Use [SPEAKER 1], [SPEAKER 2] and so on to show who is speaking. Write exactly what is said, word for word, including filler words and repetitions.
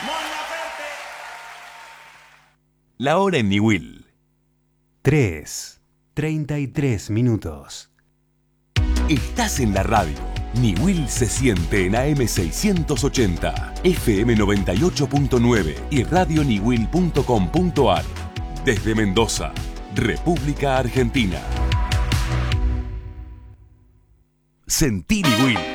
[SPEAKER 1] La hora en Niwil.
[SPEAKER 2] tres, treinta y tres minutos.
[SPEAKER 1] Estás en la radio. Niwil se siente en A M seiscientos ochenta, F M noventa y ocho punto nueve y radio niwil punto com punto ar. Desde Mendoza, República Argentina. Sentí Niwil.